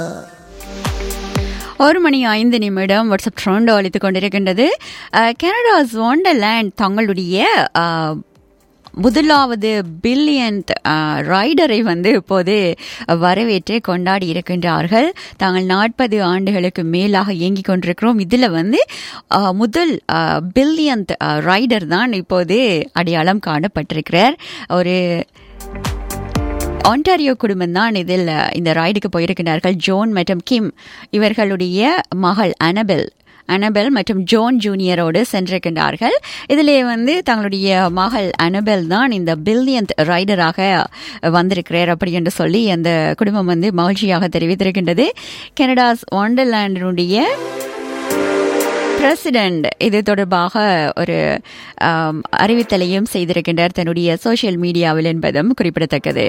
1:05 WhatsApp ட்ரோண்டோ அளித்துக் கொண்டிருக்கின்றது. Canada's wonderland தங்களுடைய முதலாவது பில்லியன் ரைடரை இப்போது வரவேற்று கொண்டாடி இருக்கின்றார்கள். தாங்கள் 40 ஆண்டுகளுக்கு மேலாக இயங்கிக் கொண்டிருக்கிறோம். இதில் முதல் பில்லியன் ரைடர் தான் இப்போது அடையாளம் காணப்பட்டிருக்கிறார். ஒரு ஆன்டாரியோ குடும்பம் தான் இதில் இந்த ரைடுக்கு போயிருக்கிறார்கள். ஜோன் மற்றும் கிம் இவர்களுடைய மகள் அனபெல் மற்றும் ஜோன் ஜூனியரோடு சென்றிருக்கின்றார்கள். இதிலே தங்களுடைய மகள் அனபெல் தான் இந்த பில்லியன் ரைடராக வந்திருக்கிறார் அப்படி என்று சொல்லி அந்த குடும்பம் மகிழ்ச்சியாக தெரிவித்திருக்கின்றது. கனடாஸ் வண்டர்லேண்டினுடைய பிரசிடென்ட் இது தொடர்பாக ஒரு அறிவித்தலையும் செய்திருக்கின்றார் தன்னுடைய சோசியல் மீடியாவில் என்பதும் குறிப்பிடத்தக்கது.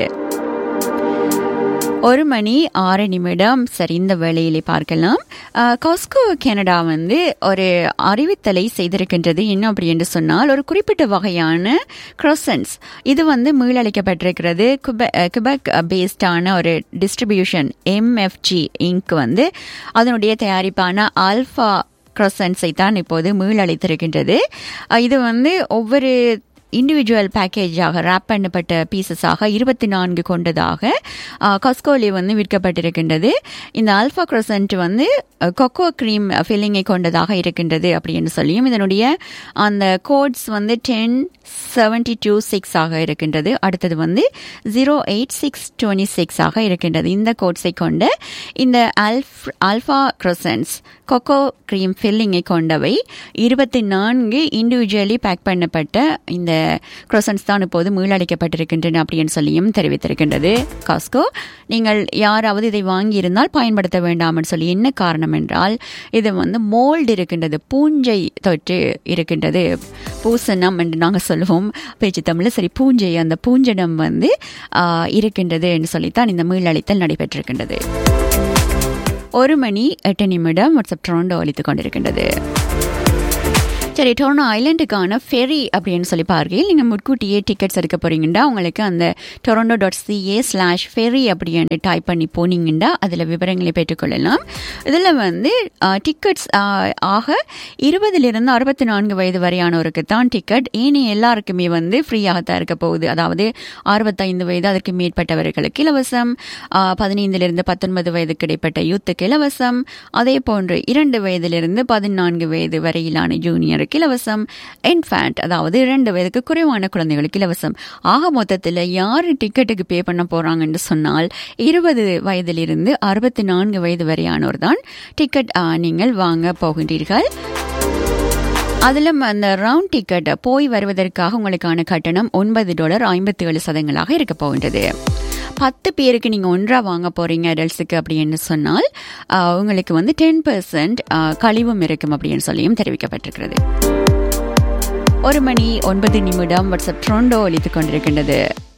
1:06 சரி, இந்த வேளையிலே பார்க்கலாம். காஸ்கோ கனடா ஒரு அறிவித்தலை செய்திருக்கின்றது. என்ன அப்படி என்று சொன்னால், ஒரு குறிப்பிட்ட வகையான க்ரோசன்ஸ் இது மீளளிக்கப்பட்டிருக்கிறது. குபெக் பேஸ்டான ஒரு டிஸ்ட்ரிபியூஷன் MFG இங்க் அதனுடைய தயாரிப்பான ஆல்ஃபா க்ரோசன்ஸை தான் இப்போது மீளளித்திருக்கின்றது. இது ஒவ்வொரு இண்டிவிஜுவல் பேக்கேஜாக ரேப் பண்ணப்பட்ட பீசஸாக 24 கொண்டதாக காஸ்கோலி விற்கப்பட்டிருக்கின்றது. இந்த ஆல்ஃபா க்ரோசன்ட் கொக்கோ க்ரீம் ஃபில்லிங்கை கொண்டதாக இருக்கின்றது அப்படின்னு சொல்லியும் இதனுடைய அந்த கோட்ஸ் 10726 ஆக இருக்கின்றது. அடுத்தது 08626 ஆக இருக்கின்றது. இந்த கோட்ஸை கொண்ட இந்த ஆல்ஃபா க்ரோசன்ட்ஸ் கொக்கோ க்ரீம் ஃபில்லிங்கை கொண்டவை 24 இண்டிவிஜுவலி பேக் பண்ணப்பட்ட இந்த க்ரோசன்ட்ஸ் தான் இப்போது மீளளிக்கப்பட்டிருக்கின்றன அப்படின்னு சொல்லியும் தெரிவித்திருக்கின்றது காஸ்கோ. நீங்கள் யாராவது இதை வாங்கியிருந்தால் பயன்படுத்த வேண்டாம்னு சொல்லி. என்ன காரணம் என்றால், இது மோல்டு இருக்கின்றது, பூஞ்சை தொற்று இருக்கின்றது. பூசணம் என்று நாங்கள் சொல்லுவோம் பேச்சு தமிழில். சரி, பூஞ்சை, அந்த பூஞ்சனம் இருக்கின்றது என்று சொல்லித்தான் இந்த மீளளித்தல் நடைபெற்றிருக்கின்றது. 1:08 வாட்ஸ்அப் ட்ரோண்டோ அளித்துக் கொண்டிருக்கின்றது. சரி, டொரண்டோ ஐலண்டுக்கான ஃபெரி அப்படின்னு சொல்லி பார்க்கையில் நீங்கள் முன்கூட்டியே டிக்கெட்ஸ் எடுக்க போறீங்கன்னா உங்களுக்கு அந்த toronto.ca/ferry அப்படின்னு டைப் பண்ணி போனீங்கன்னா அதில் விவரங்களை பெற்றுக்கொள்ளலாம். இதில் டிக்கெட்ஸ் ஆக 20லிருந்து 64 வயது வரையானோருக்கு தான் டிக்கெட். ஏனைய எல்லாருக்குமே ஃப்ரீயாகத்தான் இருக்க போகுது. அதாவது 65 வயது அதற்கு மேற்பட்டவர்களுக்கு இலவசம், 15லிருந்து 19 வயதுக்கு இடைப்பட்ட யூத்துக்கு இலவசம், அதே போன்று 2 வயதிலிருந்து 14 வயது வரையிலான ஜூனியர் இலவசம், இன்ஃபேண்ட் அதாவது 2 வயதுக்கு குறைவான குழந்தைகளுக்கு இலவசம். ஆக மொத்தத்தில் யார் டிக்கெட்டுக்கு பே பண்ண போறாங்கன்னு சொன்னால் 20 வயதிலிருந்து 64 வயது வரையானோர் தான் டிக்கெட் நீங்கள் வாங்க போகின்றீர்கள். அதிலும் அந்த ரவுண்ட் டிக்கெட் போய் வருவதற்காக உங்களுக்கான கட்டணம் $9.57 இருக்க போகின்றது. 10 பேருக்கு நீங்கள் ஒன்றா வாங்க போறீங்க அடல்ட்ஸுக்கு அப்படின்னு சொன்னால் உங்களுக்கு 10% கழிவும் இருக்கும் அப்படின்னு சொல்லியும் தெரிவிக்கப்பட்டிருக்கிறது. 1:09 வாட்ஸ்அப் ட்ரோண்டோ அளித்துக் கொண்டிருக்கின்றது.